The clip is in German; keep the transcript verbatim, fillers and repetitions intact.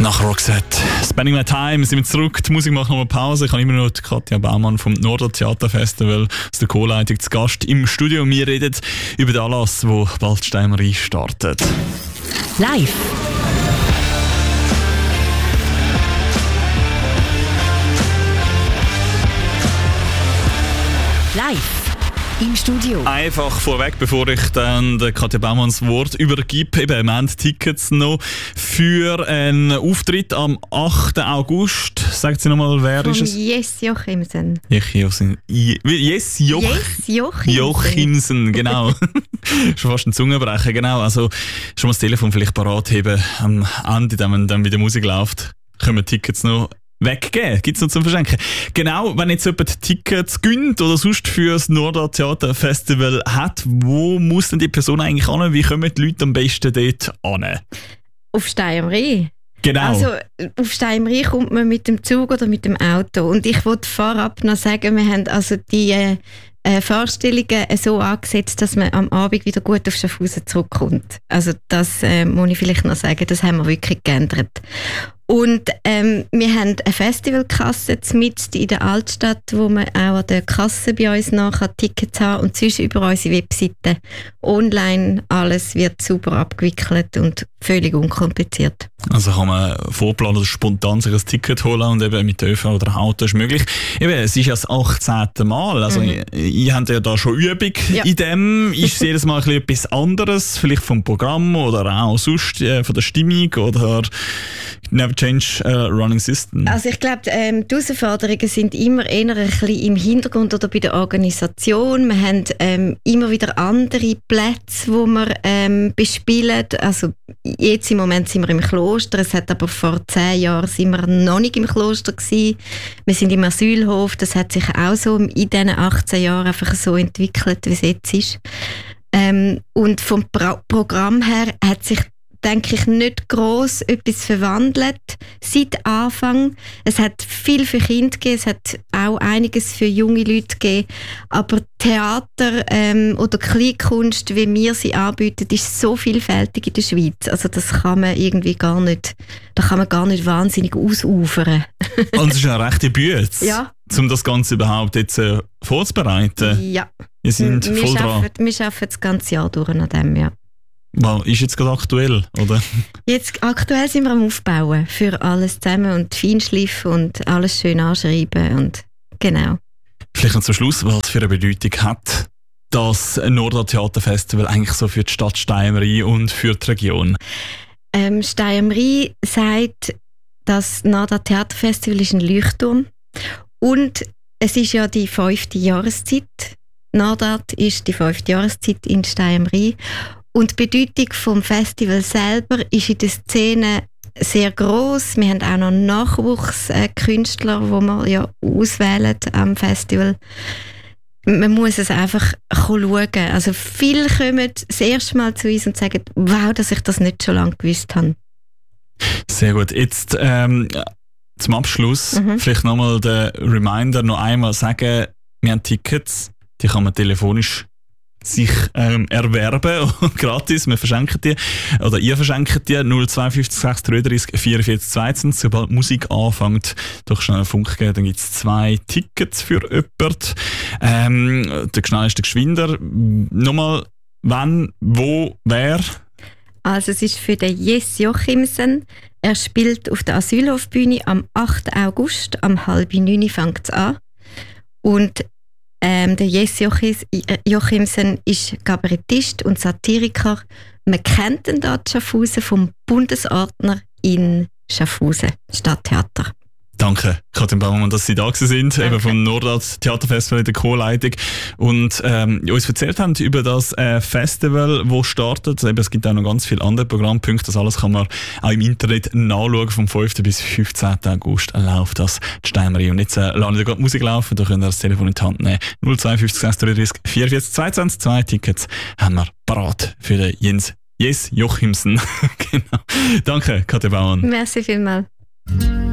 Nach Roxette, Spending My Time, sind wir zurück. Die Musik macht noch eine Pause. Ich habe immer noch die Katja Baumann vom Nordort Theater Festival aus der Co-Leitung zu Gast im Studio. Wir reden über den Anlass, wo bald Steimerie startet. Live. Live. Im Studio. Einfach vorweg, bevor ich dann der Katja Baumann das Wort übergebe, eben, wir haben Tickets noch für einen Auftritt am achten August. Sagt sie nochmal, wer Von ist es? Jes Jochimsen. Jochimsen. Jes Joch Jes Jochimsen. Jochimsen, genau. Schon fast ein Zungenbrecher, genau. Also schon mal das Telefon vielleicht parat haben am Ende, wenn dann wieder Musik läuft, können wir Tickets noch weggeben. Gibt es noch zum Verschenken. Genau, wenn jetzt jemand Tickets gönnt oder sonst für das Nordort Theater Festival hat, wo muss denn die Person eigentlich hin? Wie kommen die Leute am besten dort hin? Auf Steimerie. Genau. Also auf Steimerie kommt man mit dem Zug oder mit dem Auto. Und ich wollte vorab noch sagen, wir haben also die äh, Vorstellungen so angesetzt, dass man am Abend wieder gut auf Schaffhausen zurückkommt. Also das äh, muss ich vielleicht noch sagen, das haben wir wirklich geändert. Und ähm, wir haben eine Festivalkasse mitten in der Altstadt, wo man auch an der Kasse bei uns nachher Tickets haben und sonst über unsere Webseite online. Alles wird super abgewickelt und völlig unkompliziert. Also kann man vorplanen oder spontan sich ein Ticket holen und eben mit ÖV oder Auto ist möglich. Eben, es ist ja das achtzehnte Mal. Also mhm. ihr habt ja da schon Übung ja. in dem. Ist es jedes Mal ein bisschen etwas anderes? Vielleicht vom Programm oder auch sonst äh, von der Stimmung oder Never Change uh, Running System? Also ich glaube, ähm, die Herausforderungen sind immer eher ein bisschen im Hintergrund oder bei der Organisation. Wir haben ähm, immer wieder andere Plätze, wo wir ähm, bespielen. Also jetzt im Moment sind wir im Kloster. Es hat aber vor zehn Jahren sind wir noch nicht im Kloster gewesen. Wir sind im Asylhof. Das hat sich auch so in diesen achtzehn Jahren einfach so entwickelt, wie es jetzt ist. Ähm, und vom Pro- Programm her hat sich, denke ich, nicht gross etwas verwandelt seit Anfang. Es hat viel für Kinder gegeben, es hat auch einiges für junge Leute gegeben, aber Theater ähm, oder Kleinkunst, wie wir sie anbieten, ist so vielfältig in der Schweiz. Also das kann man irgendwie gar nicht, da kann man gar nicht wahnsinnig ausufern. Und es ist eine rechte Bühne, ja. um das Ganze überhaupt jetzt äh, vorzubereiten. Ja. Wir sind wir voll schaffen, dran. Wir arbeiten das ganze Jahr durch an dem, ja. Wow, ist jetzt gerade aktuell, oder? Jetzt aktuell sind wir am Aufbauen für alles zusammen und Feinschliffen und alles schön anschreiben und genau. Vielleicht noch zum Schluss, was für eine Bedeutung hat das Nordort Theater Festival eigentlich so für die Stadt Steimerie und für die Region? Ähm, Steimerie sagt, das Nordort Theater Festival ist ein Leuchtturm und es ist ja die fünfte Jahreszeit. Nordort ist die fünfte Jahreszeit in Steimerie. Und die Bedeutung vom Festival selber ist in der Szene sehr gross. Wir haben auch noch Nachwuchskünstler, die wir ja auswählen am Festival. Man muss es einfach schauen. Also viele kommen das erste Mal zu uns und sagen, wow, dass ich das nicht schon lange gewusst habe. Sehr gut. Jetzt ähm, zum Abschluss mhm. vielleicht nochmal den Reminder noch einmal sagen, wir haben Tickets, die kann man telefonisch sich ähm, erwerben, gratis, wir verschenken die, oder ihr verschenkt die, null zwei fünf sechs drei drei vier vier zwei. Sobald Musik anfängt, doch schnell einen Funk geben, dann gibt es zwei Tickets für jemanden. Ähm, der schnellste Geschwinder. Nochmal, wann, wo, wer? Also es ist für den Jes Jochimsen. Er spielt auf der Asylhofbühne am achten August, am halb neun fängt es an. Und Ähm, der Jes Jochimsen ist Kabarettist und Satiriker. Man kennt ihn dort Schaffhausen vom Bundesordner in Schaffhausen, Stadttheater. Danke, Katja Baumann, dass Sie da sind, eben vom Nordort Theaterfestival in der Co-Leitung und ähm, uns erzählt haben über das äh, Festival, das startet. Eben, es gibt auch noch ganz viele andere Programmpunkte. Das alles kann man auch im Internet nachschauen. Vom fünften bis fünfzehnten August läuft das die Steimerie. Und jetzt äh, lassen wir gerade Musik laufen, da könnt ihr das Telefon in die Hand nehmen. null zwei fünf sechs drei drei vier vier zwei. Zwei Tickets haben wir parat für den Jens Jes Jochimsen. Genau. Danke, Katja Baumann. Merci vielmals.